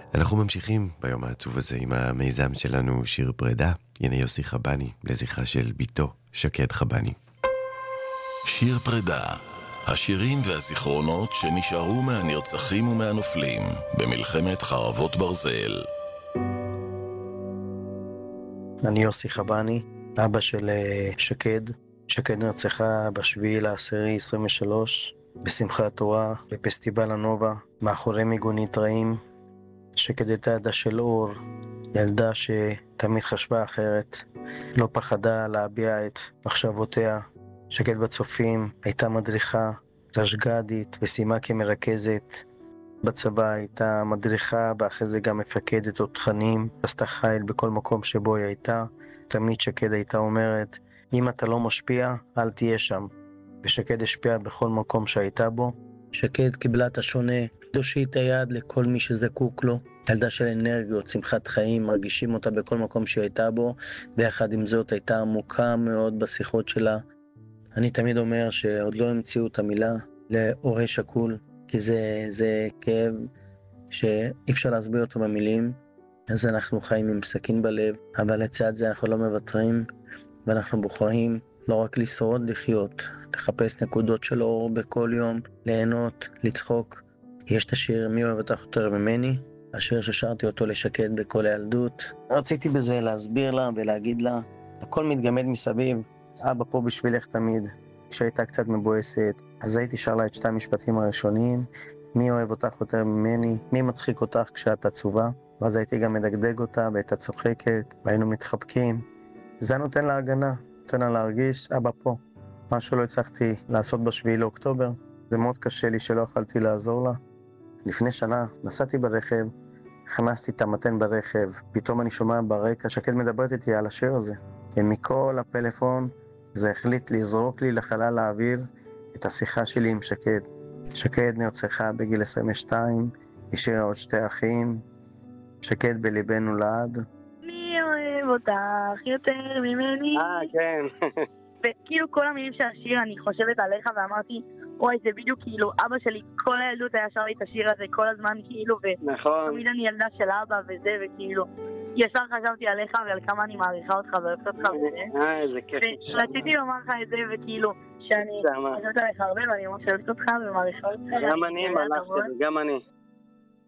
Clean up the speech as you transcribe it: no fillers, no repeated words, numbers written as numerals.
אנחנו ממשיכים ביום העצוב הזה עם המיזם שלנו שיר פרידה. הנה יוסי חבני לזכרה של ביתו שקד חבני. שיר פרידה, השירים והזיכרונות שנשארו מהנרצחים ומהנופלים במלחמת חרבות ברזל. אני יוסי חבני, אבא של שקד. שקד נרצחה ב7/10/23 בשמחת תורה בפסטיבל הנובה מאחורי מיגונית רעים. שקד הייתה ילדה של אור, ילדה שתמיד חשבה אחרת, לא פחדה להביע את מחשבותיה. שקד בצופים הייתה מדריכה רשג"דית וסיימה כמרכזת. בצבא הייתה מדריכה ואחרי זה גם מפקדת תותחנים, עשתה חיל בכל מקום שבו היא הייתה. תמיד שקד הייתה אומרת, אם אתה לא משפיע, אל תהיה שם. ושקד השפיעה בכל מקום שהייתה בו. שקד קיבלה את השונה, תושיט היד לכל מי שזקוק לו. ילדה של אנרגיות, שמחת חיים, מרגישים אותה בכל מקום שהיא הייתה בו, ויחד עם זאת הייתה עמוקה מאוד בשיחות שלה. אני תמיד אומר שעוד לא המציאו את המילה להורה שקול, כי זה כאב שאי אפשר להסביר אותו במילים. אז אנחנו חיים עם סכין בלב, אבל לצד זה אנחנו לא מוותרים, ואנחנו בוחרים לא רק לשרוד, לחיות, לחפש נקודות של אור בכל יום, ליהנות, לצחוק. יש את השיר מי אוהב אותך יותר ממני, השיר ששרתי אותו לשקד בכל הילדות. רציתי בזה להסביר לה ולהגיד לה, הכל מתגמד מסביב, אבא פה בשבילך תמיד. כשהייתה קצת מבואסת, אז הייתי שר לה את 2 המשפטים הראשונים, מי אוהב אותך יותר ממני, מי מצחיק אותך כשאת עצובה, ואז הייתי גם מדגדג אותה והייתה צוחקת, והיינו מתחבקים. זה נותן לה הגנה, נותן לה להרגיש, אבא פה. משהו לא הצלחתי לעשות ב7/10, זה מאוד קשה לי שלא יכלתי לעזור לה. לפני שנה נסעתי ברכב, הכנסתי את המתן ברכב, פתאום אני שומע ברקע שקד מדברת איתי על השיר הזה. ומכל הפלאפון זה החליט לזרוק לי לחלל האוויר את השיחה שלי עם שקד. שקד נרצחה בגיל 22, השאירה עוד 2 אחים, שקד בליבנו לעד. מי אוהב אותך יותר ממני? כן. וכאילו כל המילים של השיר אני חושבת עליך ואמרתי, וואי זה בדיוק כאילו אבא שלי כל הילדות היה שר לי את השיר הזה כל הזמן כאילו, נכון. ותמיד אני ילדה של אבא וזה וכאילו ישר חשבתי עליך ועל כמה אני מעריכה אותך ואוהבת אותך וזה. איזה כיף. ורציתי לומר לך את זה וכאילו שאני חושבת עליך הרבה ואני ממש אוהבת אותך ומעריכה אותך. גם אני, גם אני.